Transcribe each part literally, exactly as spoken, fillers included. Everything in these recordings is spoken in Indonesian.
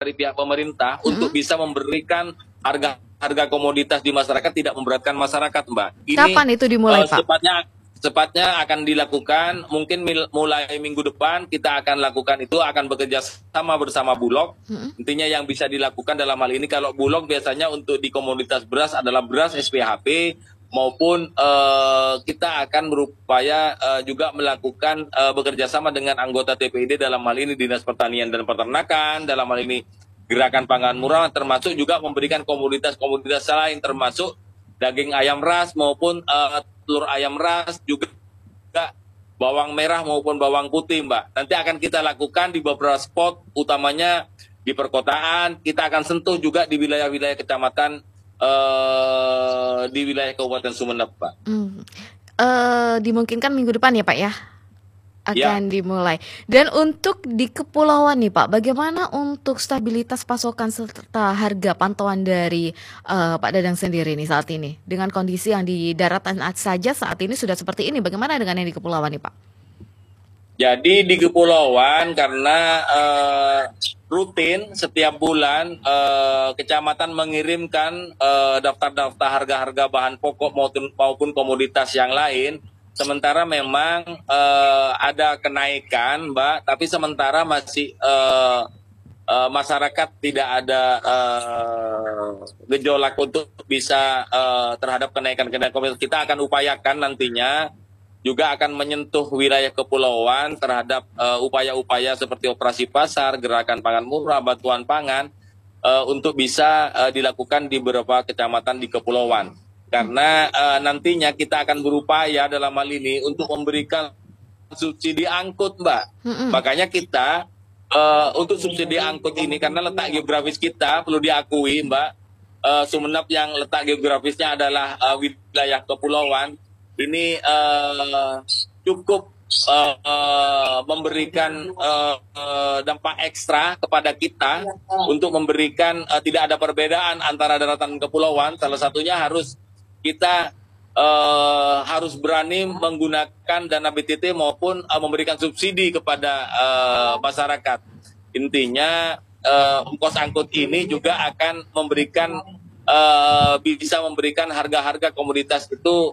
dari pihak pemerintah hmm. untuk bisa memberikan harga harga komoditas di masyarakat tidak memberatkan masyarakat, Mbak. Ini, kapan itu dimulai, uh, Pak? Sepatnya, sepatnya akan dilakukan, mungkin mulai minggu depan kita akan lakukan itu, akan bekerja sama bersama Bulog. Hmm. Intinya yang bisa dilakukan dalam hal ini, kalau Bulog biasanya untuk di komoditas beras adalah beras S P H P, maupun uh, kita akan berupaya uh, juga melakukan uh, bekerja sama dengan anggota T P I D dalam hal ini Dinas Pertanian dan Peternakan, dalam hal ini Gerakan Pangan Murah, termasuk juga memberikan komoditas-komoditas lain, termasuk daging ayam ras maupun uh, telur ayam ras, juga bawang merah maupun bawang putih, Mbak. Nanti akan kita lakukan di beberapa spot, utamanya di perkotaan. Kita akan sentuh juga di wilayah-wilayah kecamatan uh, di wilayah Kabupaten Sumeneb, Pak. Hmm. Uh, dimungkinkan minggu depan ya, Pak ya? Akan ya. dimulai. Dan untuk di kepulauan nih Pak, bagaimana untuk stabilitas pasokan serta harga pantauan dari uh, Pak Dadang sendiri nih saat ini? Dengan kondisi yang di daratan saja saat ini sudah seperti ini, bagaimana dengan yang di kepulauan nih Pak? Jadi di kepulauan karena uh, rutin setiap bulan uh, kecamatan mengirimkan daftar-daftar uh, harga-harga bahan pokok maupun, maupun komoditas yang lain. Sementara memang uh, ada kenaikan, Mbak, tapi sementara masih uh, uh, masyarakat tidak ada uh, gejolak untuk bisa uh, terhadap kenaikan-kenaikan komoditas. Kita akan upayakan nantinya juga akan menyentuh wilayah kepulauan terhadap upaya-upaya uh, seperti operasi pasar, gerakan pangan murah, bantuan pangan uh, untuk bisa uh, dilakukan di beberapa kecamatan di kepulauan. Karena uh, nantinya kita akan berupaya dalam hal ini untuk memberikan subsidi angkut, Mbak. Mm-hmm. Makanya kita uh, untuk subsidi angkut ini, karena letak geografis kita perlu diakui, Mbak, uh, Sumeneb yang letak geografisnya adalah uh, wilayah kepulauan, ini uh, cukup uh, uh, memberikan uh, uh, dampak ekstra kepada kita untuk memberikan uh, tidak ada perbedaan antara daratan dan kepulauan. Salah satunya harus kita uh, harus berani menggunakan dana B T T maupun uh, memberikan subsidi kepada uh, masyarakat. Intinya uh, ongkos angkut ini juga akan memberikan uh, bisa memberikan harga-harga komoditas itu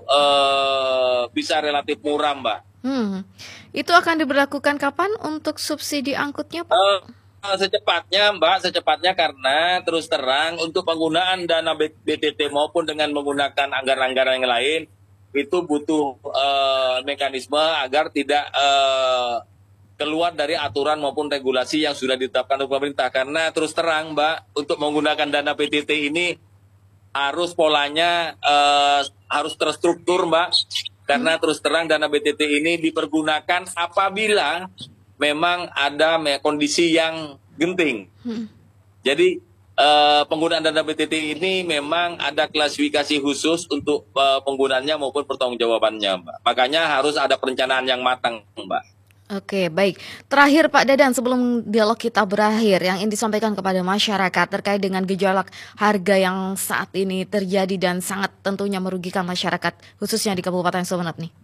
uh, bisa relatif murah, Mbak. Hmm. Itu akan diberlakukan kapan untuk subsidi angkutnya, Pak? Uh, Secepatnya, Mbak, secepatnya karena terus terang untuk penggunaan dana B T T maupun dengan menggunakan anggaran-anggaran yang lain itu butuh uh, mekanisme agar tidak uh, keluar dari aturan maupun regulasi yang sudah ditetapkan oleh pemerintah. Karena terus terang, Mbak, untuk menggunakan dana B T T ini harus polanya uh, harus terstruktur, Mbak. Karena terus terang dana B T T ini dipergunakan apabila memang ada kondisi yang genting. Hmm. Jadi uh, penggunaan dana B T T ini memang ada klasifikasi khusus untuk uh, penggunaannya maupun pertanggungjawabannya, Mbak. Makanya harus ada perencanaan yang matang, Mbak. Oke, baik. Terakhir Pak Dadan, sebelum dialog kita berakhir, yang ingin disampaikan kepada masyarakat terkait dengan gejolak harga yang saat ini terjadi dan sangat tentunya merugikan masyarakat, khususnya di Kabupaten Sumeneb nih.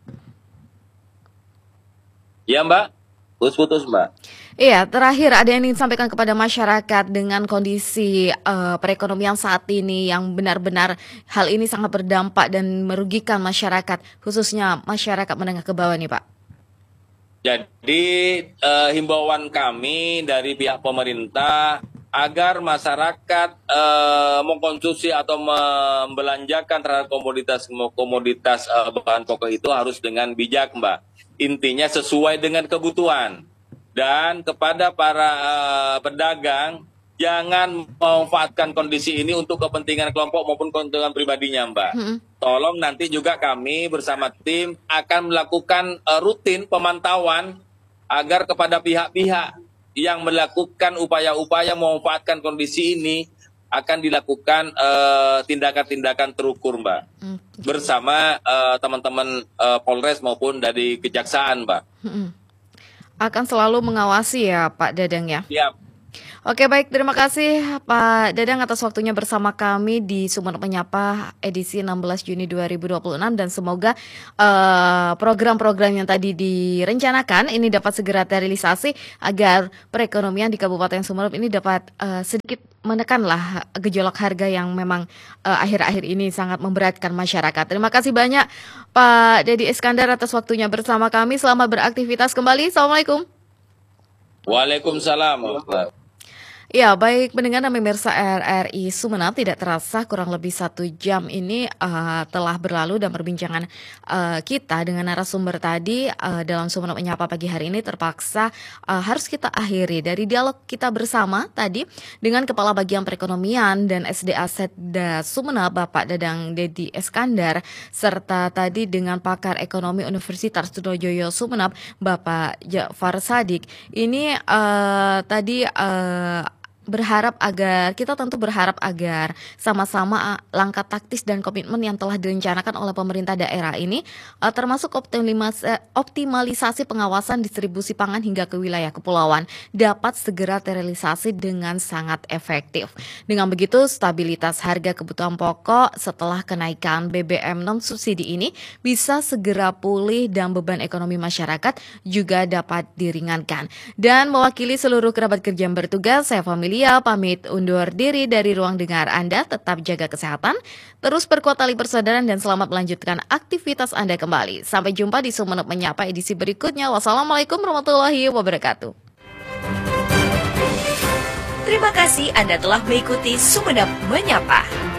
Ya, Mbak. Putus-putus, Mbak. Iya, terakhir ada yang ingin disampaikan kepada masyarakat dengan kondisi uh, perekonomian saat ini yang benar-benar hal ini sangat berdampak dan merugikan masyarakat, khususnya masyarakat menengah ke bawah nih, Pak. Jadi uh, himbauan kami dari pihak pemerintah agar masyarakat uh, mengkonsumsi atau membelanjakan terhadap komoditas komoditas uh, bahan pokok itu harus dengan bijak, Mbak. Intinya sesuai dengan kebutuhan. Dan kepada para uh, pedagang, jangan memanfaatkan kondisi ini untuk kepentingan kelompok maupun kepentingan pribadinya, Mbak. Hmm. Tolong nanti juga kami bersama tim akan melakukan uh, rutin pemantauan agar kepada pihak-pihak yang melakukan upaya-upaya memanfaatkan kondisi ini akan dilakukan tindakan-tindakan uh, terukur, Mbak. Hmm. Bersama uh, teman-teman uh, Polres maupun dari Kejaksaan, Mbak. Hmm. Akan selalu mengawasi ya Pak Dadang ya? Siap, Oke baik, terima kasih Pak Dadang atas waktunya bersama kami di Sumeneb Menyapa edisi enam belas Juni dua ribu dua puluh enam, dan semoga eh, program-program yang tadi direncanakan ini dapat segera terrealisasi agar perekonomian di Kabupaten Sumeneb ini dapat eh, sedikit menekanlah gejolak harga yang memang eh, akhir-akhir ini sangat memberatkan masyarakat. Terima kasih banyak Pak Dedi Iskandar atas waktunya bersama kami. Selamat beraktivitas kembali. Assalamualaikum. Waalaikumsalam. Ya, baik pendengar dan pemirsa R R I Sumeneb, tidak terasa kurang lebih satu jam ini uh, telah berlalu, dan perbincangan uh, kita dengan narasumber tadi uh, dalam Sumeneb Menyapa pagi hari ini terpaksa uh, harus kita akhiri. Dari dialog kita bersama tadi dengan Kepala Bagian Perekonomian dan S D A Setda Sumeneb, Bapak Dadang Dedi Iskandar, serta tadi dengan pakar ekonomi Universitas Trunojoyo Sumeneb, Bapak Ja'far Shadiq. Ini uh, tadi uh, berharap agar kita tentu berharap agar sama-sama uh, langkah taktis dan komitmen yang telah direncanakan oleh pemerintah daerah ini uh, termasuk optimalisasi, optimalisasi pengawasan distribusi pangan hingga ke wilayah kepulauan dapat segera terrealisasi dengan sangat efektif. Dengan begitu stabilitas harga kebutuhan pokok setelah kenaikan B B M non subsidi ini bisa segera pulih dan beban ekonomi masyarakat juga dapat diringankan. Dan mewakili seluruh kerabat kerja yang bertugas, saya Familia pamit undur diri dari ruang dengar Anda. Tetap jaga kesehatan, terus perkuat tali persaudaraan, dan selamat melanjutkan aktivitas Anda kembali. Sampai jumpa di Sumeneb Menyapa edisi berikutnya. Wassalamualaikum warahmatullahi wabarakatuh. Terima kasih Anda telah mengikuti Sumeneb Menyapa.